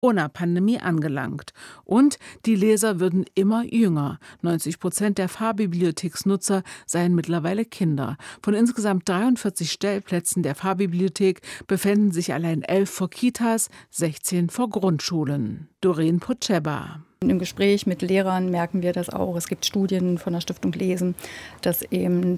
Corona-Pandemie angelangt. Und die Leser würden immer jünger. 90% der Fahrbibliotheksnutzer seien mittlerweile Kinder. Von insgesamt 43 Stellplätzen der Fahrbibliothek befänden sich allein 11 vor Kitas, 16 vor Grundschulen. Doreen Potscheba. Im Gespräch mit Lehrern merken wir das auch. Es gibt Studien von der Stiftung Lesen, dass eben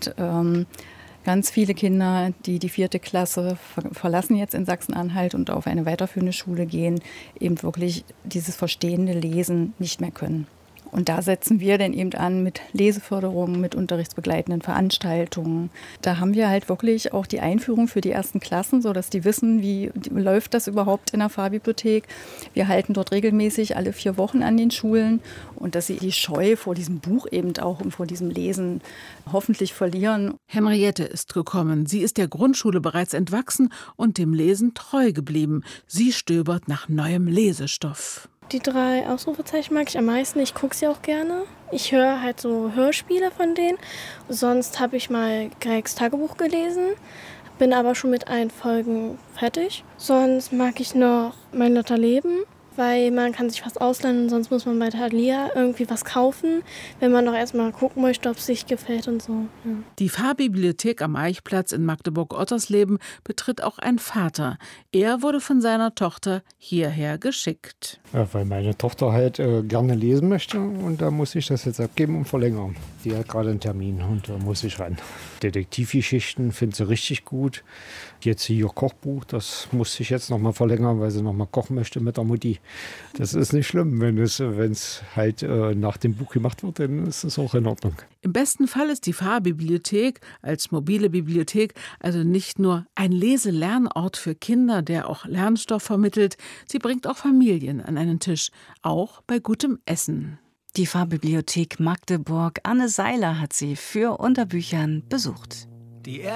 ganz viele Kinder, die 4. Klasse verlassen jetzt in Sachsen-Anhalt und auf eine weiterführende Schule gehen, eben wirklich dieses verstehende Lesen nicht mehr können. Und da setzen wir dann eben an mit Leseförderung, mit unterrichtsbegleitenden Veranstaltungen. Da haben wir halt wirklich auch die Einführung für die ersten Klassen, sodass die wissen, wie läuft das überhaupt in der Fahrbibliothek. Wir halten dort regelmäßig alle 4 Wochen an den Schulen und dass sie die Scheu vor diesem Buch eben auch und vor diesem Lesen hoffentlich verlieren. Henriette ist gekommen. Sie ist der Grundschule bereits entwachsen und dem Lesen treu geblieben. Sie stöbert nach neuem Lesestoff. Die 3 Ausrufezeichen mag ich am meisten. Ich gucke sie auch gerne. Ich höre halt so Hörspiele von denen. Sonst habe ich mal Gregs Tagebuch gelesen, bin aber schon mit 1 Folgen fertig. Sonst mag ich noch Mein Lotter Leben, weil man kann sich was ausleihen und sonst muss man bei Thalia irgendwie was kaufen, wenn man doch erstmal gucken möchte, ob es sich gefällt und so. Ja. Die Fahrbibliothek am Eichplatz in Magdeburg-Ottersleben betritt auch ein Vater. Er wurde von seiner Tochter hierher geschickt. Ja, weil meine Tochter halt gerne lesen möchte und da muss ich das jetzt abgeben und verlängern. Die hat gerade einen Termin und da muss ich ran. Detektivgeschichten findet sie richtig gut. Jetzt hier Kochbuch, das muss ich jetzt nochmal verlängern, weil sie nochmal kochen möchte mit der Mutti. Das ist nicht schlimm, wenn es halt nach dem Buch gemacht wird, dann ist es auch in Ordnung. Im besten Fall ist die Fahrbibliothek als mobile Bibliothek also nicht nur ein Lese-Lernort für Kinder, der auch Lernstoff vermittelt, sie bringt auch Familien an einen Tisch, auch bei gutem Essen. Die Fahrbibliothek Magdeburg. Anne Seiler hat sie für Unterbüchern besucht.